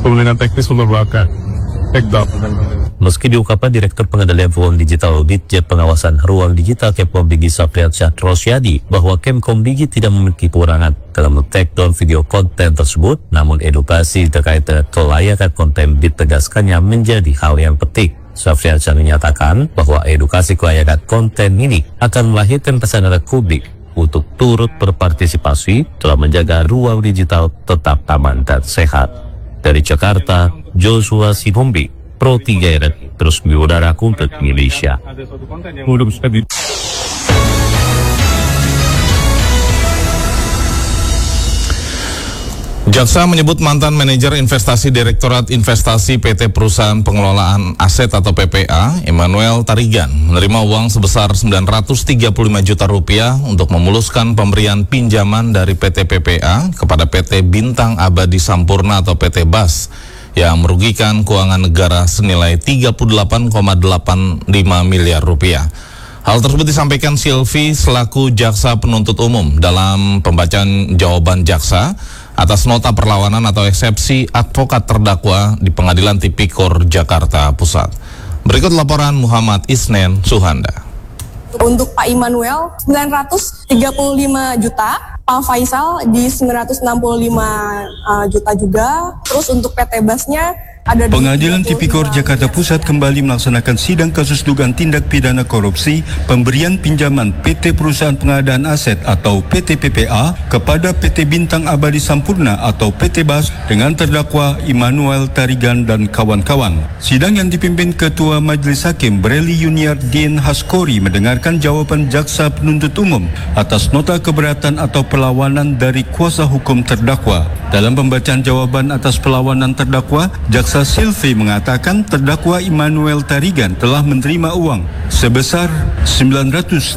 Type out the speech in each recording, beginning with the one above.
Pemilihan teknis merupakan Ekdap. Meski diungkapkan Direktur Pengendalian Ruang Digital Ditjen Pengawasan Ruang Digital Kemkom Digi Sapriansyah Rosyadi bahwa Kemkom Digi tidak memiliki kewenangan dalam men-takedown video konten tersebut, namun edukasi terkait kelayakan konten ditegaskannya menjadi hal yang penting. Sapriansyah menyatakan bahwa edukasi kelayakan konten ini akan melahirkan kesadaran publik untuk turut berpartisipasi dalam menjaga ruang digital tetap aman dan sehat. Dari Jakarta, Joshua Sihombi, Pro 3 RRI, terus mengudara untuk Indonesia. Jaksa menyebut mantan manajer investasi Direktorat Investasi PT Perusahaan Pengelolaan Aset atau PPA, Emmanuel Tarigan, menerima uang sebesar 935 juta rupiah untuk memuluskan pemberian pinjaman dari PT PPA kepada PT Bintang Abadi Sampurna atau PT BAS yang merugikan keuangan negara senilai 38,85 miliar rupiah. Hal tersebut disampaikan Silvi selaku jaksa penuntut umum dalam pembacaan jawaban jaksa atas nota perlawanan atau eksepsi advokat terdakwa di Pengadilan Tipikor Jakarta Pusat. Berikut laporan Muhammad Isnen Suhanda. Untuk Pak Immanuel 935 juta, Pak Faisal di 965 juta juga. Terus untuk PT BAS-nya ada Pengadilan Tipikor Jakarta Pusat kembali melaksanakan sidang kasus dugaan tindak pidana korupsi pemberian pinjaman PT Perusahaan Pengadaan Aset atau PT PPA kepada PT Bintang Abadi Sampurna atau PT BAS dengan terdakwa Immanuel Tarigan dan kawan-kawan. Sidang yang dipimpin Ketua Majelis Hakim Breli Yuniar Din Haskori mendengarkan jawaban jaksa penuntut umum atas nota keberatan atau perlawanan dari kuasa hukum terdakwa. Dalam pembacaan jawaban atas perlawanan terdakwa, jaksa Silvi mengatakan terdakwa Immanuel Tarigan telah menerima uang sebesar 935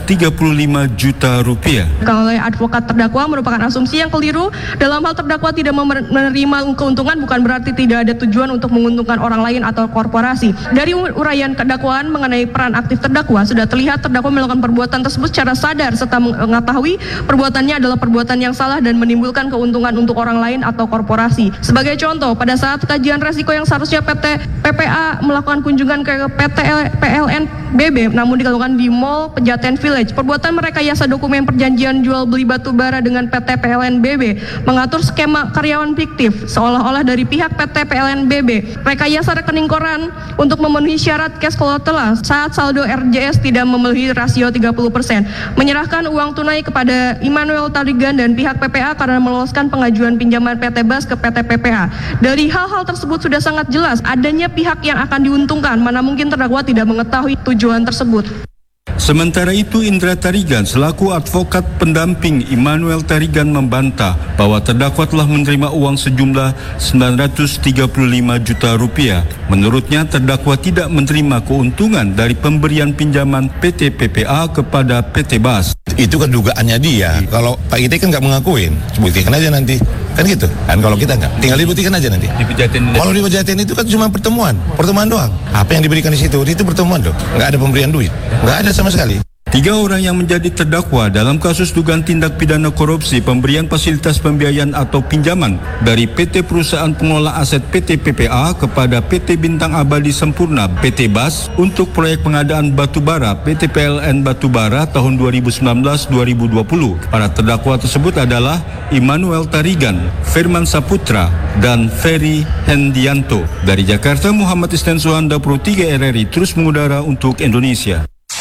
juta rupiah. Kalau advokat terdakwa merupakan asumsi yang keliru. Dalam hal terdakwa tidak menerima keuntungan bukan berarti tidak ada tujuan untuk menguntungkan orang lain atau korporasi. Dari uraian dakwaan mengenai peran aktif terdakwa, sudah terlihat terdakwa melakukan perbuatan tersebut secara sadar serta mengetahui perbuatannya adalah perbuatan yang salah dan menimbulkan keuntungan untuk orang lain atau korporasi. Sebagai contoh, pada saat kajian resiko yang seharusnya PT PPA melakukan kunjungan ke PT PLN BB namun dilakukan di Mall Pejaten Village. Perbuatan merekayasa dokumen perjanjian jual beli batu bara dengan PT PLN BB, mengatur skema karyawan fiktif seolah-olah dari pihak PT PLN BB, rekayasa rekening koran untuk memenuhi syarat cash collateral saat saldo RJS tidak memenuhi rasio 30%, menyerahkan uang tunai kepada Immanuel Tarigan dan pihak PPA karena meloloskan pengajuan pinjaman PT BAS ke PT PPA. Dari hal-hal tersebut sudah sangat jelas adanya pihak yang akan diuntungkan, mana mungkin terdakwa tidak mengetahui tujuan tersebut. Sementara itu, Indra Tarigan selaku advokat pendamping Immanuel Tarigan membantah bahwa terdakwa telah menerima uang sejumlah 935 juta rupiah. Menurutnya, terdakwa tidak menerima keuntungan dari pemberian pinjaman PT PPA kepada PT BAS. Itu kan dugaannya dia. Kalau Pak Ite kan nggak mengakuin, buktikan aja nanti. Kan gitu. Kan kalau kita nggak, tinggal dibuktikan aja nanti. Kalau di Pejaten itu kan cuma pertemuan doang. Apa yang diberikan di situ? Itu pertemuan dong. Nggak ada pemberian duit. Nggak ada sama sekali. 3 orang yang menjadi terdakwa dalam kasus dugaan tindak pidana korupsi pemberian fasilitas pembiayaan atau pinjaman dari PT Perusahaan Pengelola Aset PT PPA kepada PT Bintang Abadi Sampurna PT BAS untuk proyek pengadaan batubara PT PLN Batubara tahun 2019-2020. Para terdakwa tersebut adalah Immanuel Tarigan, Firman Saputra, dan Ferry Hendianto. Dari Jakarta, Muhammad Isnen Suhanda, Pro 3 RRI, terus mengudara untuk Indonesia.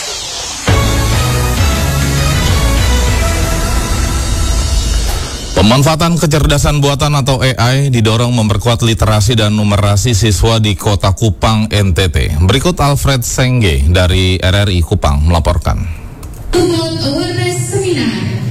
Pemanfaatan kecerdasan buatan atau AI didorong memperkuat literasi dan numerasi siswa di Kota Kupang, NTT. Berikut Alfred Sengge dari RRI Kupang melaporkan. Awareness Seminar